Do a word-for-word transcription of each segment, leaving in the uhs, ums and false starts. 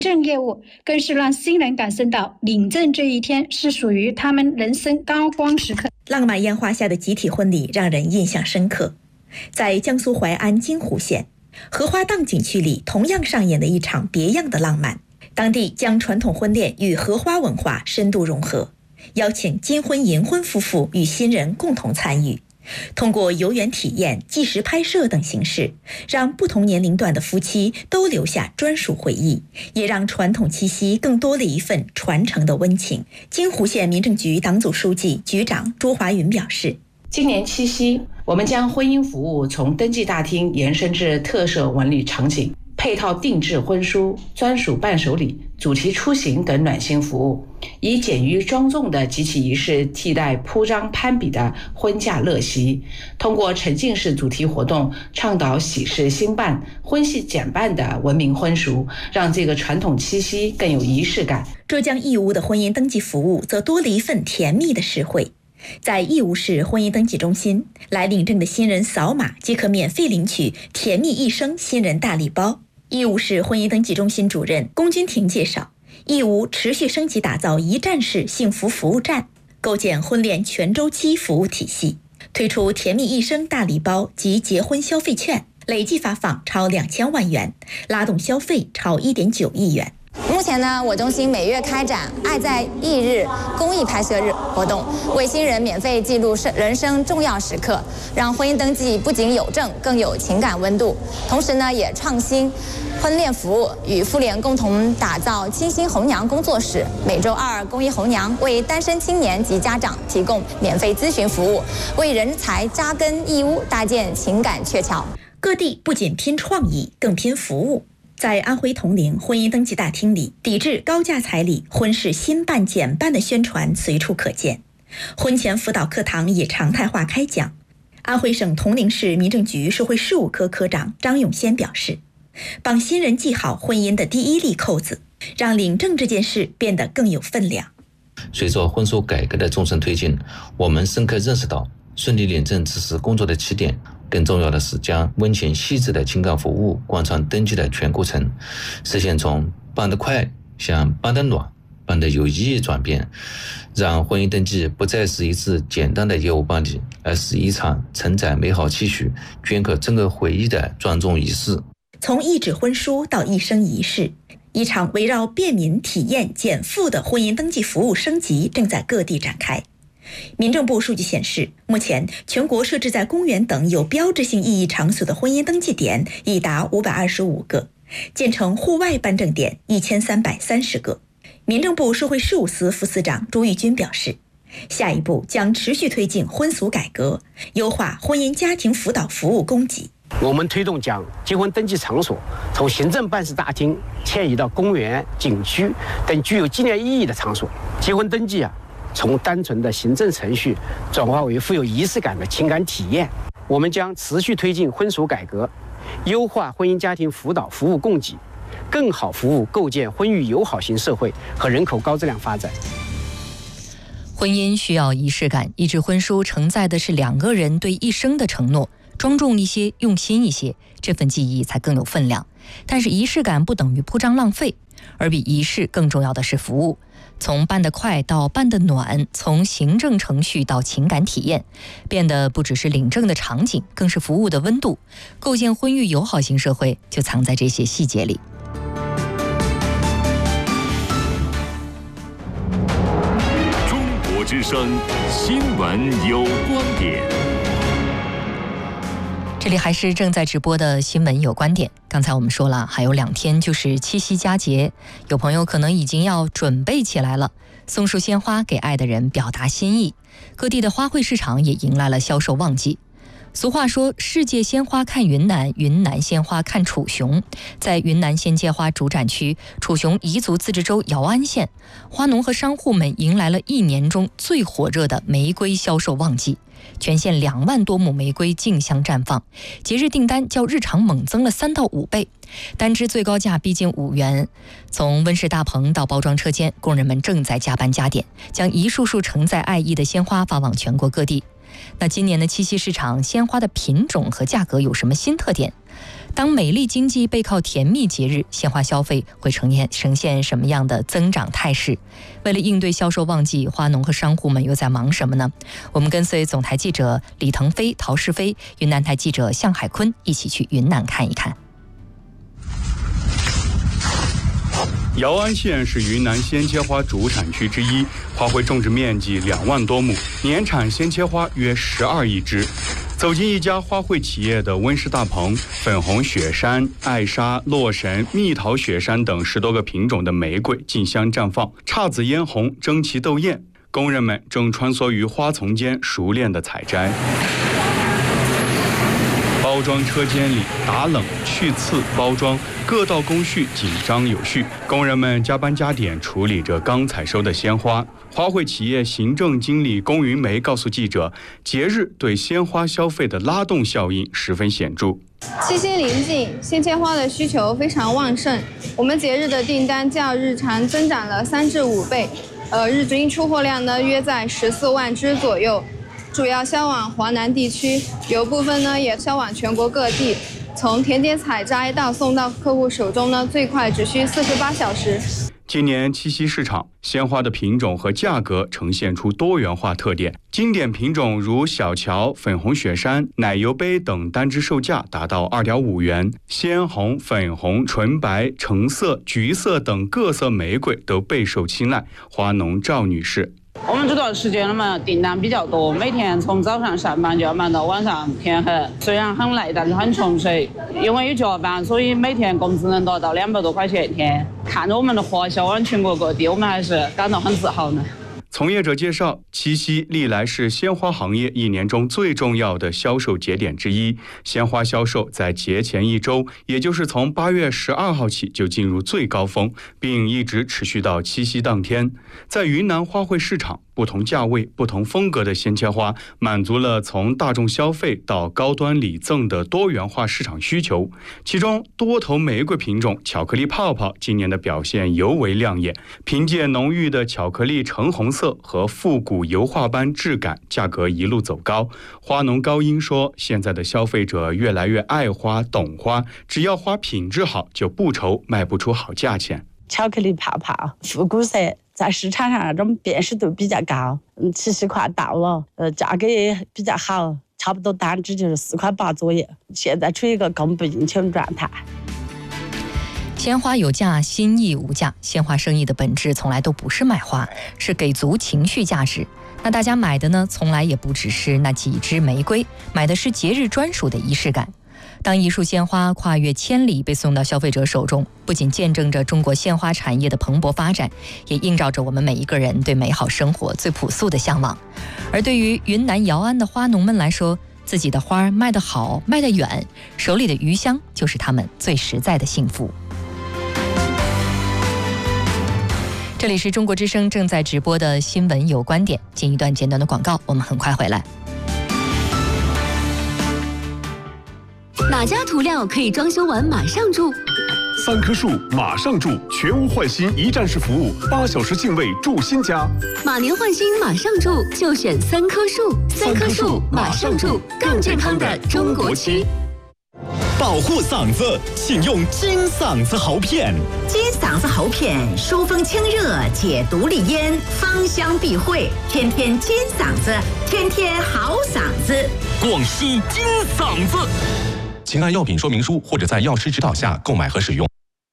证业务更是让新人感受到领证这一天是属于他们人生高光时刻。 浪漫烟花下的集体婚礼让人印象深刻。在江苏淮安金湖县荷花荡景区里，同样上演了一场别样的浪漫。当地将传统婚恋与荷花文化深度融合，邀请金婚银婚夫妇与新人共同参与，通过游园体验、纪实拍摄等形式，让不同年龄段的夫妻都留下专属回忆，也让传统七夕更多了一份传承的温情。金湖县民政局党组书记、局长朱华云表示， 今年七夕，我们将婚姻服务从登记大厅延伸至特色文旅场景，配套定制婚书、专属伴手礼、主题出行等暖心服务，以简约庄重的集体仪式替代铺张攀比的婚嫁乐席，通过沉浸式主题活动倡导喜事兴办、婚戏减半的文明婚俗，让这个传统七夕更有仪式感。 浙江义乌的婚姻登记服务则多了一份甜蜜的实惠。在义乌市婚姻登记中心，来领证的新人扫码即可免费领取甜蜜一生新人大礼包。义乌市婚姻登记中心主任龚君婷介绍，义乌持续升级打造一站式幸福服务站，构建婚恋全周期服务体系，推出甜蜜一生大礼包及结婚消费券，累计发放超两千万元，拉动消费超一点九亿元。 目前呢，我中心每月开展爱在忆日公益拍摄日活动，为新人免费记录人生重要时刻，让婚姻登记不仅有证，更有情感温度。同时呢，也创新婚恋服务，与妇联共同打造清新红娘工作室，每周二公益红娘为单身青年及家长提供免费咨询服务，为人才扎根义乌搭建情感鹊桥。 各地不仅拼创意，更拼服务。在安徽铜陵婚姻登记大厅里，抵制高价彩礼、婚事新办减半的宣传随处可见，婚前辅导课堂也常态化开讲。安徽省铜陵市民政局社会事务科科长张永先表示，帮新人系好婚姻的第一粒扣子，让领证这件事变得更有分量。 随着婚俗改革的纵深推进，我们深刻认识到，顺利领证只是工作的起点，更重要的是将温情细致的情感服务贯穿登记的全过程，实现从办得快向办得暖、办得有意义转变，让婚姻登记不再是一次简单的业务办理，而是一场承载美好期许、镌刻珍贵回忆的庄重仪式。 从一纸婚书到一生一世，一场围绕便民、体验、减负的婚姻登记服务升级正在各地展开。民政部数据显示，目前全国设置在公园等有标志性意义场所的婚姻登记点已达五百二十五个，建成户外办证点一千三百三十个。民政部社会事务司副司长朱玉军表示，下一步将持续推进婚俗改革，优化婚姻家庭辅导服务供给。 我们推动将结婚登记场所从行政办事大厅迁移到公园、景区等具有纪念意义的场所。结婚登记啊，从单纯的行政程序转化为富有仪式感的情感体验。我们将持续推进婚俗改革，优化婚姻家庭辅导服务供给，更好服务构建婚育友好型社会和人口高质量发展。 婚姻需要仪式感，一纸婚书承载的是两个人对一生的承诺，庄重一些，用心一些，这份记忆才更有分量。但是仪式感不等于铺张浪费，而比仪式更重要的是服务。从办得快到办得暖，从行政程序到情感体验，变得不只是领证的场景，更是服务的温度。构建婚育友好型社会，就藏在这些细节里。 中国之声新闻有观点。 这里还是正在直播的新闻有观点。刚才我们说了，还有两天就是七夕佳节，有朋友可能已经要准备起来了，送束鲜花给爱的人表达心意。各地的花卉市场也迎来了销售旺季。俗话说，世界鲜花看云南，云南鲜花看楚雄。在云南鲜芥花主展区楚雄彝族自治州瑶安县，花农和商户们迎来了一年中最火热的玫瑰销售旺季。全县两万多亩玫瑰竞相绽放，节日订单较日常猛增了三到五倍，单支最高价逼近五元。从温室大棚到包装车间，工人们正在加班加点，将一束束承载爱意的鲜花发往全国各地。 那今年的七夕市场鲜花的品种和价格有什么新特点？当美丽经济背靠甜蜜节日，鲜花消费会呈现呈现什么样的增长态势？为了应对销售旺季，花农和商户们又在忙什么呢？我们跟随总台记者李腾飞、陶世飞、云南台记者向海坤一起去云南看一看。 姚安县是云南鲜切花主产区之一，花卉种植面积两万多亩，年产鲜切花约十二亿枝。走进一家花卉企业的温室大棚，粉红雪山、艾莎、洛神、蜜桃雪山等十多个品种的玫瑰竞相绽放，姹紫嫣红，争奇斗艳。工人们正穿梭于花丛间，熟练地采摘。包装车间里打冷、去刺、包装各道工序紧张有序，工人们加班加点处理着刚采收的鲜花。花卉企业行政经理龚云梅告诉记者，节日对鲜花消费的拉动效应十分显著。 七夕临近，鲜切花的需求非常旺盛，我们节日的订单较日常增长了三至五倍，呃，日均出货量呢约在十四万支左右。主要销往华南地区，有部分呢也销往全国各地。从田间采摘到送到客户手中呢，最快只需四十八小时。 今年七夕市场，鲜花的品种和价格呈现出多元化特点。经典品种如小乔、粉红雪山、奶油杯等单支售价达到 二点五元，鲜红、粉红、纯白、橙色、橘色等各色玫瑰都备受青睐。花农赵女士。 我们这段时间嘛，订单比较多，每天从早上上班就要忙到晚上天黑。虽然很累，但是很充实。因为有加班，所以每天工资能达到两百多块钱一天。看着我们的花销往全国各地，我们还是感到很自豪呢。 从业者介绍，七夕历来是鲜花行业一年中最重要的销售节点之一。鲜花销售在节前一周，也就是从八月十二号起就进入最高峰，并一直持续到七夕当天。在云南花卉市场，不同价位、不同风格的鲜切花，满足了从大众消费到高端礼赠的多元化市场需求。其中，多头玫瑰品种巧克力泡泡今年的表现尤为亮眼，凭借浓郁的巧克力橙红色和复古油画般质感，价格一路走高。花农高英说，现在的消费者越来越爱花懂花，只要花品质好，就不愁卖不出好价钱。 巧克力泡泡复古色在市场上那种辨识度比较高，嗯，七夕快到了，呃，价格也比较好，差不多单支就是四块八左右，现在处于一个供不应求的状态。 鲜花有价，心意无价。鲜花生意的本质从来都不是卖花，是给足情绪价值。那大家买的呢，从来也不只是那几支玫瑰，买的是节日专属的仪式感。当一束鲜花跨越千里被送到消费者手中，不仅见证着中国鲜花产业的蓬勃发展，也映照着我们每一个人对美好生活最朴素的向往。而对于云南姚安的花农们来说，自己的花卖得好，卖得远，手里的余香就是他们最实在的幸福。这里是中国之声正在直播的新闻有观点，进一段简短的广告，我们很快回来。 哪家涂料可以装修完马上住？ 三棵树马上住，全屋换新一站式服务，八小时净位住新家。 马年换新马上住，就选三棵树。三棵树马上住，更健康的中国区。 保护嗓子，请用金嗓子喉片。 金嗓子喉片疏风清热，解毒利咽，芳香避秽，天天金嗓子，天天好嗓子。 广西金嗓子。请按药品说明书或者在药师指导下购买和使用。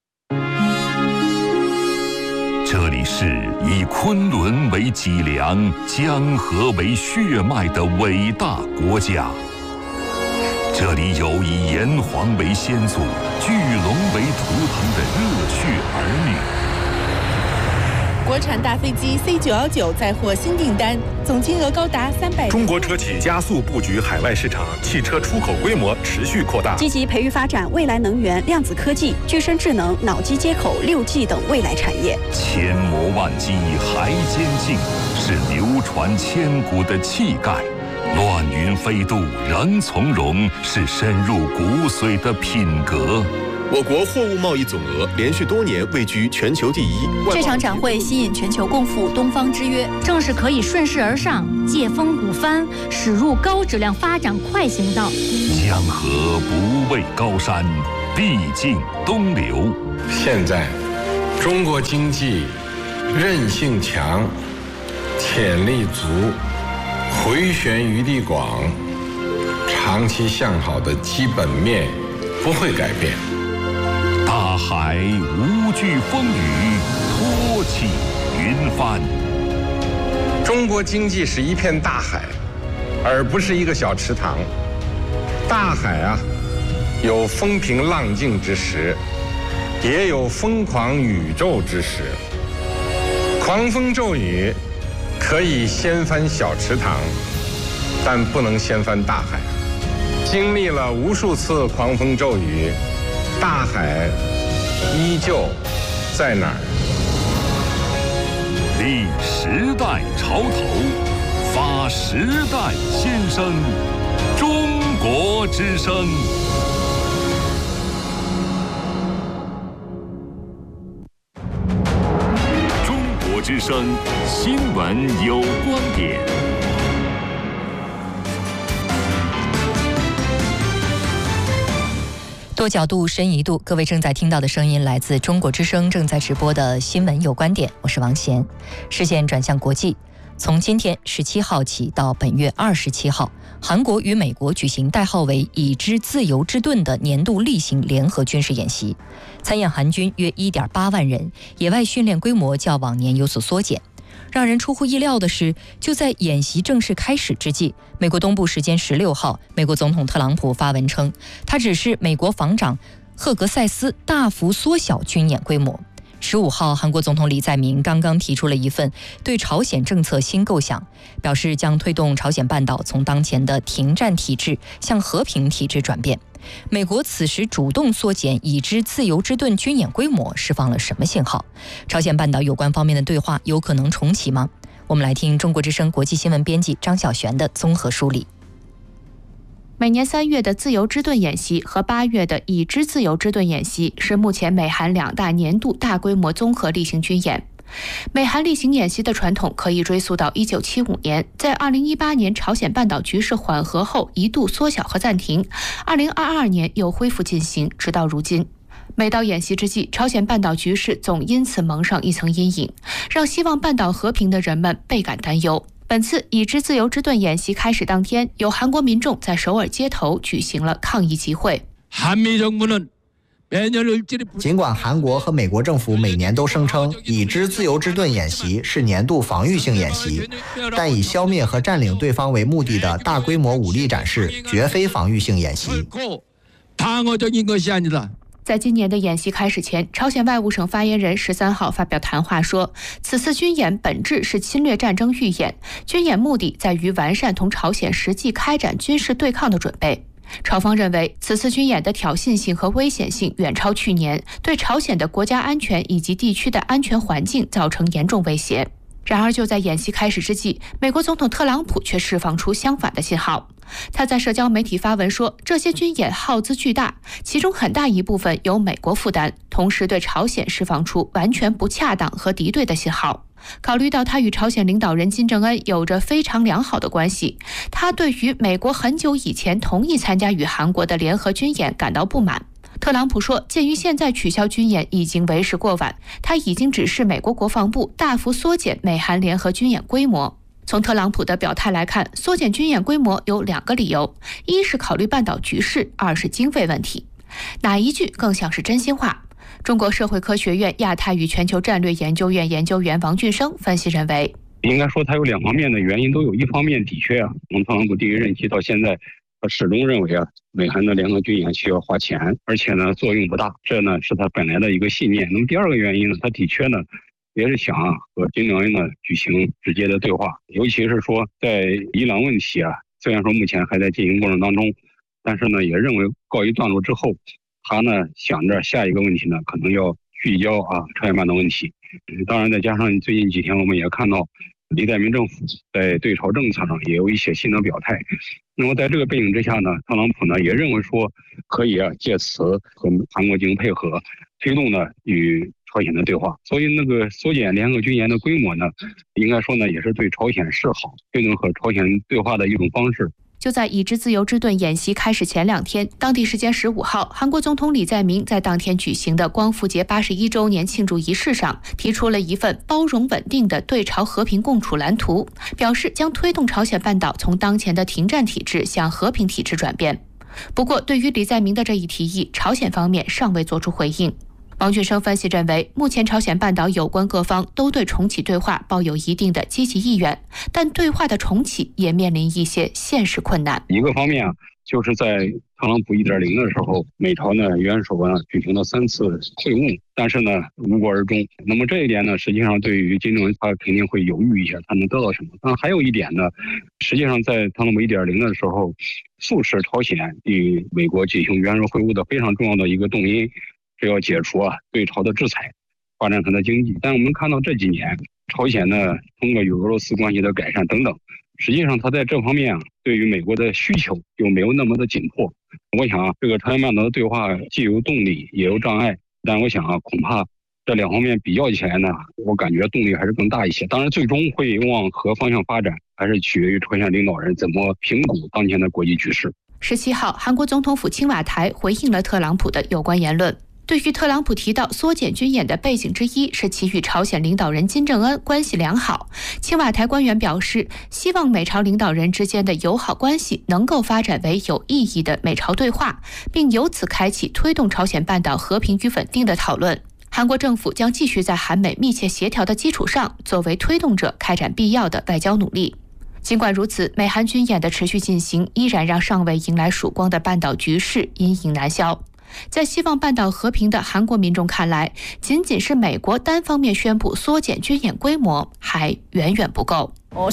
这里是以昆仑为脊梁、江河为血脉的伟大国家。这里有以炎黄为先祖、巨龙为图腾的热血儿女。 国产大飞机 C 九一九再获新订单，总金额高达三百。 中国车企加速布局海外市场，汽车出口规模持续扩大， 积极培育发展未来能源、量子科技、具身智能、脑机接口、六 G 等未来产业。 千磨万击还坚劲，是流传千古的气概。乱云飞渡仍从容，是深入骨髓的品格。 我国货物贸易总额连续多年位居全球第一。 这场展会吸引全球共赴东方之约， 正是可以顺势而上，借风鼓帆，驶入高质量发展快行道。 江河不畏高山，必尽东流。 现在，中国经济韧性强，潜力足，回旋余地广，长期向好的基本面不会改变。 大海无惧风雨，托起云帆。 中国经济是一片大海，而不是一个小池塘。大海啊，有风平浪静之时，也有疯狂宇宙之时。狂风骤雨可以掀翻小池塘，但不能掀翻大海。经历了无数次狂风骤雨，大海依旧在哪儿？ 立时代潮头，发时代新声。中国之声。中国之声新闻有观点。 多角度，深一度。各位正在听到的声音来自中国之声正在直播的新闻有观点，我是王贤。视线转向国际，从今天十七号起到本月二十七号，韩国与美国举行代号为已知自由之盾的年度例行联合军事演习。参演韩军约 一点八万人，野外训练规模较往年有所缩减。让人出乎意料的是，就在演习正式开始之际，美国东部时间十六号，美国总统特朗普发文称，他指示美国防长赫格塞斯大幅缩小军演规模。十五号，韩国总统李在明刚刚提出了一份对朝鲜政策新构想，表示将推动朝鲜半岛从当前的停战体制向和平体制转变。美国此时主动缩减已知自由之盾军演规模，释放了什么信号？朝鲜半岛有关方面的对话有可能重启吗？我们来听中国之声国际新闻编辑张晓璇的综合梳理。 每年三月的自由之盾演习和八月的已知自由之盾演习是目前美韩两大年度大规模综合例行军演。美韩例行演习的传统可以追溯到一九七五年，在二零一八年朝鲜半岛局势缓和后一度缩小和暂停，二零二二年又恢复进行，直到如今。每到演习之际，朝鲜半岛局势总因此蒙上一层阴影，让希望半岛和平的人们倍感担忧。本次已知自由之盾演习开始当天，有韩国民众在首尔街头举行了抗议集会。 尽管韩国和美国政府每年都声称已知自由之盾演习是年度防御性演习，但以消灭和占领对方为目的的大规模武力展示绝非防御性演习。 在今年的演习开始前，朝鲜外务省发言人十三号发表谈话说，此次军演本质是侵略战争预演，军演目的在于完善同朝鲜实际开展军事对抗的准备。朝方认为，此次军演的挑衅性和危险性远超去年，对朝鲜的国家安全以及地区的安全环境造成严重威胁。然而，就在演习开始之际，美国总统特朗普却释放出相反的信号。他在社交媒体发文说，这些军演耗资巨大，其中很大一部分由美国负担，同时对朝鲜释放出完全不恰当和敌对的信号。考虑到他与朝鲜领导人金正恩有着非常良好的关系，他对于美国很久以前同意参加与韩国的联合军演感到不满。特朗普说，鉴于现在取消军演已经为时过晚，他已经指示美国国防部大幅缩减美韩联合军演规模。从特朗普的表态来看，缩减军演规模有两个理由，一是考虑半岛局势，二是经费问题。哪一句更像是真心话？中国社会科学院亚太与全球战略研究院研究员王俊生分析认为， 应该说它有两方面的原因都有，一方面的确啊，从特朗普第一任期到现在，他始终认为啊，美韩的联合军演需要花钱，而且呢作用不大，这呢是他本来的一个信念。那么第二个原因呢，他的确呢也是想啊和金正恩呢举行直接的对话，尤其是说在伊朗问题啊，虽然说目前还在进行过程当中，但是呢也认为告一段落之后，他呢想着下一个问题呢可能要聚焦啊朝鲜半岛问题。当然再加上最近几天我们也看到李在明政府在对朝政策上也有一些新的表态。那么在这个背景之下呢，特朗普呢也认为说可以啊借此和韩国进行配合，推动呢与朝鲜的对话。所以那个缩减联合军演的规模呢，应该说呢也是对朝鲜示好，推动和朝鲜对话的一种方式。 就在以之自由之盾演习开始前两天，当地时间十五号，韩国总统李在明在当天举行的光复节八十一周年庆祝仪式上，提出了一份包容稳定的对朝和平共处蓝图，表示将推动朝鲜半岛从当前的停战体制向和平体制转变。不过，对于李在明的这一提议，朝鲜方面尚未作出回应。王俊生分析认为，目前朝鲜半岛有关各方都对重启对话抱有一定的积极意愿，但对话的重启也面临一些现实困难。 一个方面啊，就是在特朗普 一点零 的时候，美朝呢元首呢举行了三次会晤，但是呢无果而终。那么这一点呢，实际上对于金正恩他肯定会犹豫一下，他能得到什么？但还有一点呢，实际上在特朗普 一点零 的时候，促使朝鲜与美国进行元首会晤的非常重要的一个动因，是要解除啊对朝的制裁，发展它的经济。但我们看到这几年，朝鲜呢通过与俄罗斯关系的改善等等，实际上它在这方面啊，对于美国的需求就没有那么的紧迫。我想啊，这个朝鲜半岛的对话既有动力也有障碍，但我想啊，恐怕这两方面比较起来呢，我感觉动力还是更大一些。当然，最终会往何方向发展，还是取决于朝鲜领导人怎么评估当前的国际局势。 十七号，韩国总统府青瓦台回应了特朗普的有关言论。对于特朗普提到缩减军演的背景之一是其与朝鲜领导人金正恩关系良好，青瓦台官员表示，希望美朝领导人之间的友好关系能够发展为有意义的美朝对话，并由此开启推动朝鲜半岛和平与稳定的讨论。韩国政府将继续在韩美密切协调的基础上，作为推动者开展必要的外交努力。尽管如此，美韩军演的持续进行依然让尚未迎来曙光的半岛局势阴影难消。在希望半岛和平的韩国民众看来，仅仅是美国单方面宣布缩减军演规模还远远不够。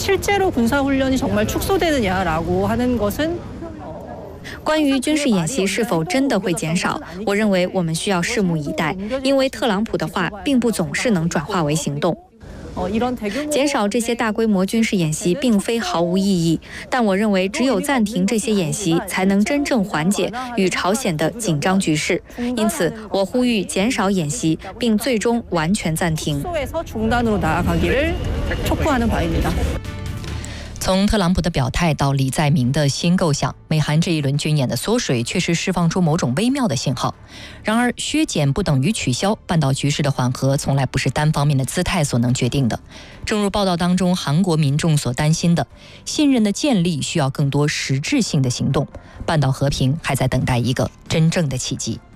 关于军事演习是否真的会减少，我认为我们需要拭目以待，因为特朗普的话并不总是能转化为行动。减少这些大规模军事演习并非毫无意义，但我认为只有暂停这些演习，才能真正缓解与朝鲜的紧张局势。因此，我呼吁减少演习，并最终完全暂停。 从特朗普的表态到李在明的新构想，美韩这一轮军演的缩水确实释放出某种微妙的信号。然而，削减不等于取消，半岛局势的缓和从来不是单方面的姿态所能决定的。正如报道当中韩国民众所担心的，信任的建立需要更多实质性的行动。半岛和平还在等待一个真正的契机。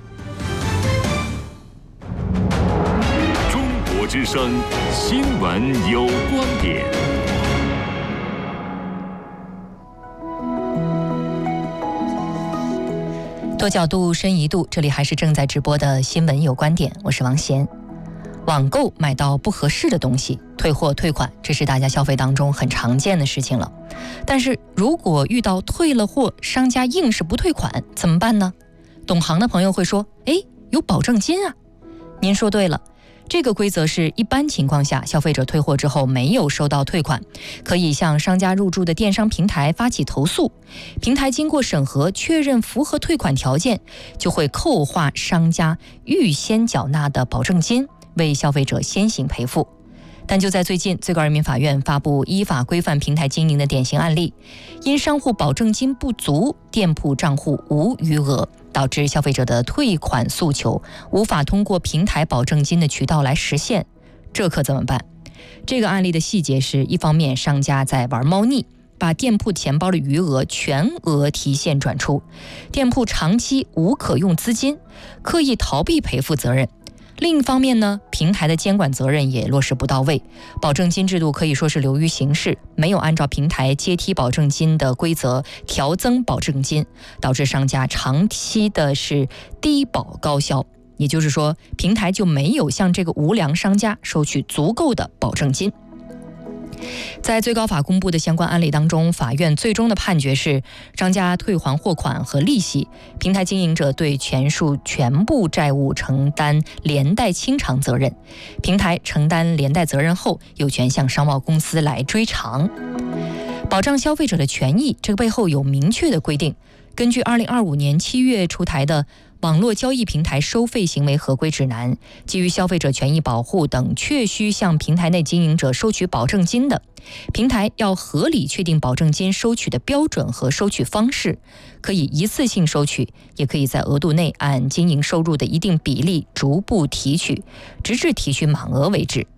中国之声新闻有观点。 多角度深一度，这里还是正在直播的新闻有观点，我是王贤。网购买到不合适的东西，退货退款，这是大家消费当中很常见的事情了。但是如果遇到退了货，商家硬是不退款，怎么办呢？懂行的朋友会说，哎，有保证金啊。您说对了，这个规则是一般情况下，消费者退货之后没有收到退款，可以向商家入驻的电商平台发起投诉，平台经过审核确认符合退款条件，就会扣划商家预先缴纳的保证金，为消费者先行赔付。但就在最近，最高人民法院发布依法规范平台经营的典型案例，因商户保证金不足，店铺账户无余额，导致消费者的退款诉求无法通过平台保证金的渠道来实现，这可怎么办？这个案例的细节是，一方面商家在玩猫腻，把店铺钱包的余额全额提现转出，店铺长期无可用资金，刻意逃避赔付责任。另一方面呢，平台的监管责任也落实不到位，保证金制度可以说是流于形式，没有按照平台阶梯保证金的规则调增保证金，导致商家长期的是低保高销，也就是说，平台就没有向这个无良商家收取足够的保证金。 在最高法公布的相关案例当中，法院最终的判决是商家退还货款和利息，平台经营者对全数全部债务承担连带清偿责任，平台承担连带责任后有权向商贸公司来追偿。保障消费者的权益，这个背后有明确的规定。根据二零二五年七月出台的网络交易平台收费行为合规指南，基于消费者权益保护等确需向平台内经营者收取保证金的，平台要合理确定保证金收取的标准和收取方式，可以一次性收取，也可以在额度内按经营收入的一定比例逐步提取，直至提取满额为止。